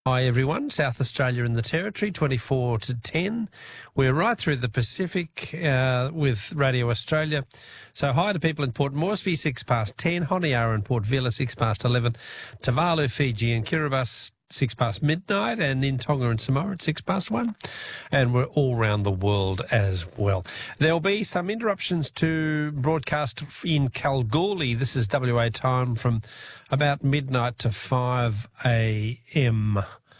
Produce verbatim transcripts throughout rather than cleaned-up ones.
Hi everyone, South Australia and the Territory, twenty-four to ten. We're right through the Pacific uh, with Radio Australia. So hi to people in Port Moresby, six past ten, Honiara and Port Vila, six past eleven, Tuvalu, Fiji and Kiribati, six past midnight, and in Tonga and Samoa at six past one. And we're all around the world as well. There'll be some interruptions to broadcast in Kalgoorlie. This is W A time from about midnight to five a m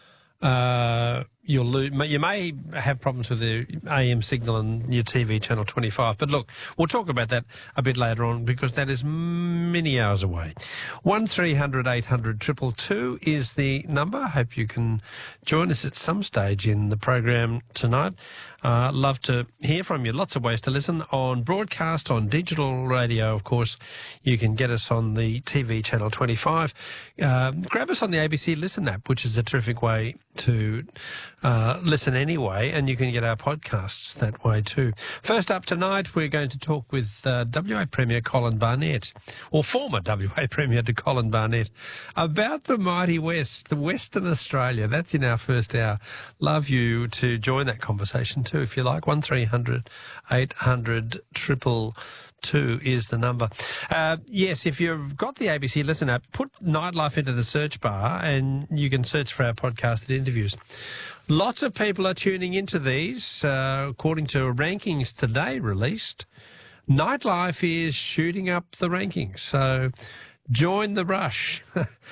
Uh, you'll lose, you may have problems with the A M signal and your T V channel twenty-five. But look, we'll talk about that a bit later on because that is many hours away. one three hundred eight hundred two two two is the number. I hope you can join us at some stage in the program tonight. Uh, love to hear from you. Lots of ways to listen on broadcast, on digital radio, of course. You can get us on the T V channel twenty-five. Uh, grab us on the A B C Listen app, which is a terrific way to uh, listen anyway, and you can get our podcasts that way too. First up tonight, we're going to talk with uh, W A Premier Colin Barnett, or former W A Premier to Colin Barnett, about the mighty West, the Western Australia. That's in our first hour. Love you to join that conversation too, if you like. one three hundred eight hundred two two two is the number. Uh, yes, if you've got the A B C Listen app, put Nightlife into the search bar and you can search for our podcasted interviews. Lots of people are tuning into these. Uh, according to rankings today released, Nightlife is shooting up the rankings. So join the rush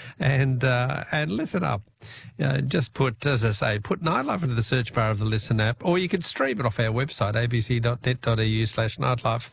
and uh, and listen up. Uh, just put, as I say, put Nightlife into the search bar of the Listen app, or you can stream it off our website, a b c dot net dot e u slash nightlife,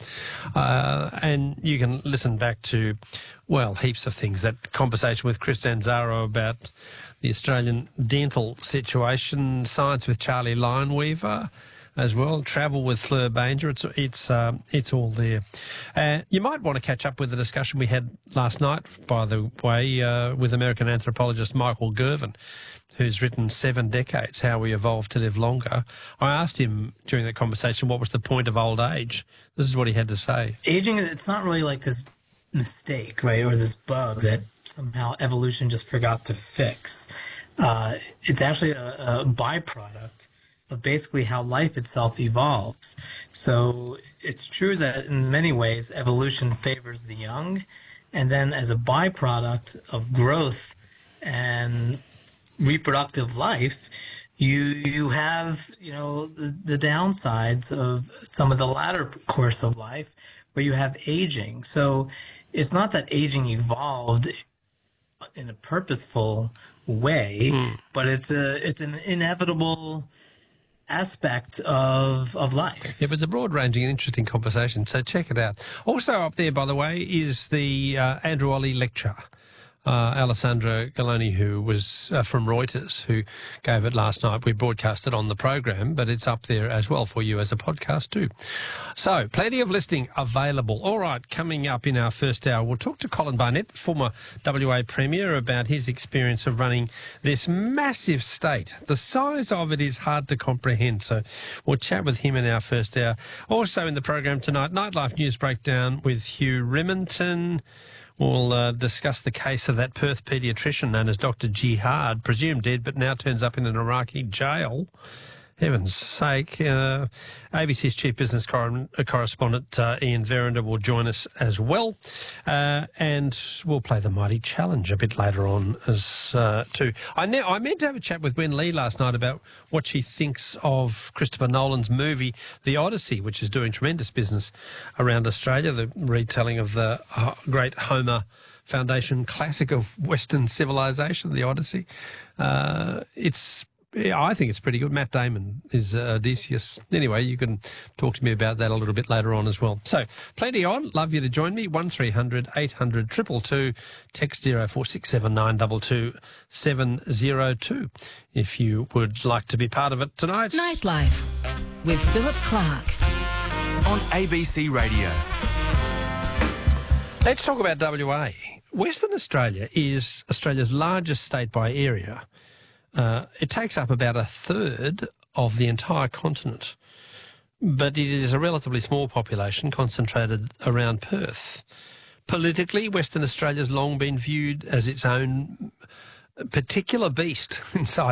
uh, and you can listen back to, well, heaps of things. That conversation with Chris Zanzaro about the Australian dental situation, Science with Charlie Lineweaver as well, Travel with Fleur Banger. It's it's um, it's all there. Uh, you might want to catch up with the discussion we had last night, by the way, uh, with American anthropologist Michael Gervin, who's written Seven Decades, How We Evolved to Live Longer. I asked him during that conversation what was the point of old age. This is what he had to say. Aging, it's not really like this mistake, right, or this bug that somehow evolution just forgot to fix. Uh, it's actually a, a byproduct of basically how life itself evolves. So it's true that in many ways evolution favors the young, and then as a byproduct of growth and reproductive life, you you have, you know, the, the downsides of some of the latter course of life where you have aging. So it's not that aging evolved in a purposeful way, mm. but it's a it's an inevitable aspect of of life. Yeah, but it's a broad-ranging and interesting conversation, so check it out. Also up there, by the way, is the uh, Andrew Olley lecture. Uh, Alessandra Galloni, who was uh, from Reuters, who gave it last night. We broadcast it on the program, but it's up there as well for you as a podcast too. So, plenty of listening available. All right, coming up in our first hour, we'll talk to Colin Barnett, former W A Premier, about his experience of running this massive state. The size of it is hard to comprehend, so we'll chat with him in our first hour. Also in the program tonight, Nightlife News Breakdown with Hugh Riminton. We'll uh, discuss the case of that Perth paediatrician known as Doctor Jihad, presumed dead but now turns up in an Iraqi jail. Heaven's sake. Uh, A B C's chief business cor- correspondent uh, Ian Verinder will join us as well. Uh, and we'll play the Mighty Challenge a bit later on as uh, too. I, ne- I meant to have a chat with Wen Lee last night about what she thinks of Christopher Nolan's movie, The Odyssey, which is doing tremendous business around Australia, the retelling of the uh, great Homer Foundation classic of Western civilization, The Odyssey. Uh, it's... Yeah, I think it's pretty good. Matt Damon is uh, Odysseus. Anyway, you can talk to me about that a little bit later on as well. So, plenty on. Love you to join me. one three hundred eight hundred two two two. Text zero four six seven nine two two seven zero two if you would like to be part of it tonight. Nightlife with Philip Clark on A B C Radio. Let's talk about W A. Western Australia is Australia's largest state by area. Uh, it takes up about a third of the entire continent, but it is a relatively small population concentrated around Perth. Politically, Western Australia's long been viewed as its own particular beast inside